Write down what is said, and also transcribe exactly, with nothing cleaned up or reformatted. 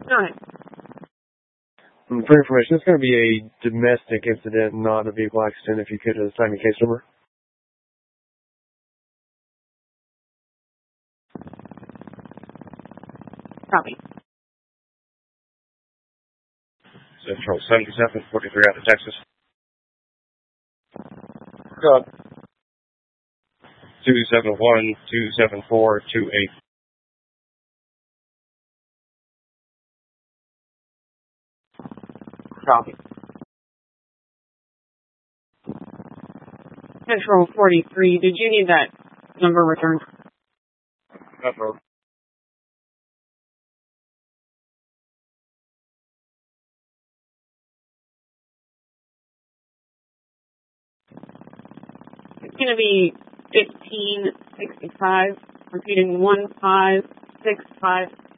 Go ahead. For information, it's going to be a domestic incident, not a vehicle accident. If you could assign me case number. Copy. Central seventy-seven forty-three out of Texas. Go. two seven one two seven four two eight. Copy. Central forty-three, did you need that number returned? That's wrong. It's going to be fifteen sixty-five, repeating one five six five.